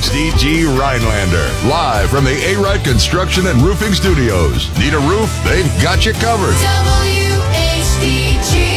WHDG Rhinelander. Live from the A-Rite Construction and Roofing Studios. Need a roof? They've got you covered. WHDG.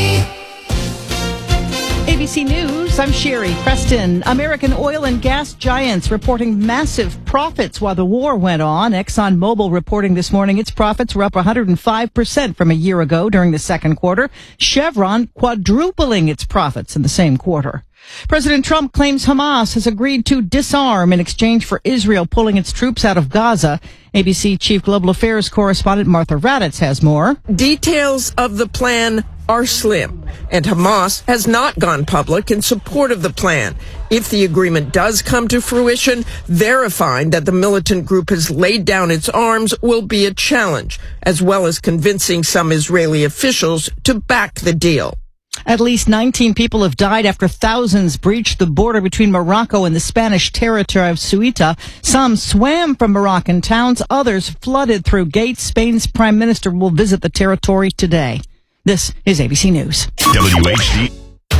ABC News, I'm Sherry Preston. American oil and gas giants reporting massive profits while the war went on. ExxonMobil reporting this morning its profits were up 105% from a year ago during the second quarter. Chevron quadrupling its profits in the same quarter. President Trump claims Hamas has agreed to disarm in exchange for Israel pulling its troops out of Gaza. ABC Chief Global Affairs correspondent Martha Raddatz has more. Details of the plan are slim, and Hamas has not gone public in support of the plan. If the agreement does come to fruition, verifying that the militant group has laid down its arms will be a challenge, as well as convincing some Israeli officials to back the deal. At least 19 people have died after thousands breached the border between Morocco and the Spanish territory of Ceuta. Some swam from Moroccan towns, others flooded through gates. Spain's prime minister will visit the territory today. This is ABC News. WHD.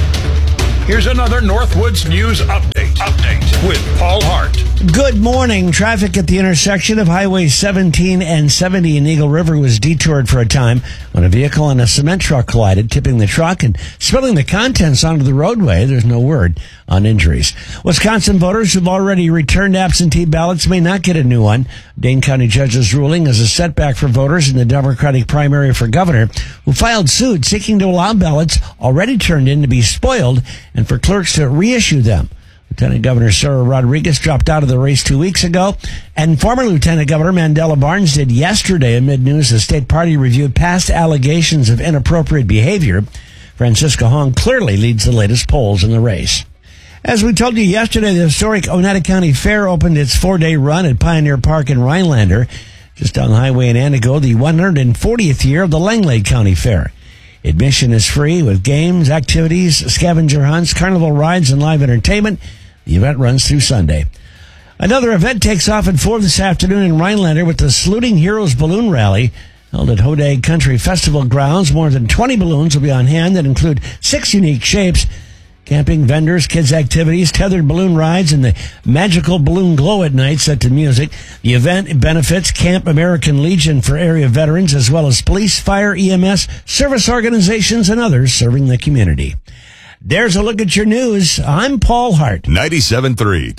Here's another Northwoods News Update with Paul Hart. Good morning. Traffic at the intersection of Highway 17 and 70 in Eagle River was detoured for a time when a vehicle and a cement truck collided, tipping the truck and spilling the contents onto the roadway. There's no word on injuries. Wisconsin voters who've already returned absentee ballots may not get a new one. Dane County judge's ruling is a setback for voters in the Democratic primary for governor who filed suit seeking to allow ballots already turned in to be spoiled and for clerks to reissue them. Lieutenant Governor Sarah Rodriguez dropped out of the race 2 weeks ago, and former Lieutenant Governor Mandela Barnes did yesterday amid news the state party reviewed past allegations of inappropriate behavior. Francisca Hong clearly leads the latest polls in the race. As we told you yesterday, the historic Oneida County Fair opened its 4-day run at Pioneer Park in Rhinelander, just down the highway in Antigo, the 140th year of the Langlade County Fair. Admission is free with games, activities, scavenger hunts, carnival rides, and live entertainment. The event runs through Sunday. Another event takes off at 4 this afternoon in Rhinelander with the Saluting Heroes Balloon Rally held at Hodag Country Festival grounds. More than 20 balloons will be on hand that include 6 unique shapes. Camping, vendors, kids' activities, tethered balloon rides, and the magical balloon glow at night set to music. The event benefits Camp American Legion for area veterans, as well as police, fire, EMS, service organizations, and others serving the community. There's a look at your news. I'm Paul Hart. 97.3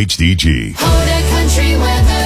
WHDG. Hoda Country Weather.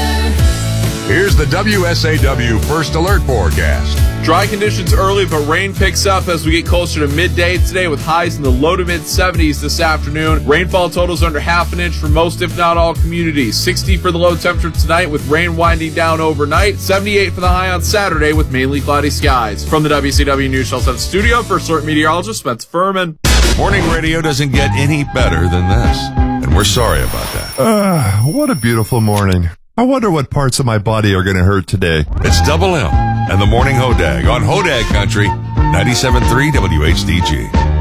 Here's the WSAW First Alert Forecast. Dry conditions early, but rain picks up as we get closer to midday today with highs in the low to mid-70s this afternoon. Rainfall totals under half an inch for most, if not all, communities. 60 for the low temperature tonight with rain winding down overnight. 78 for the high on Saturday with mainly cloudy skies. From the WCW News Shelf Center studio, First Alert meteorologist Spencer Furman. Morning radio doesn't get any better than this, and we're sorry about that. What a beautiful morning. I wonder what parts of my body are going to hurt today. It's Double M and the Morning Hodag on Hodag Country, 97.3 WHDG.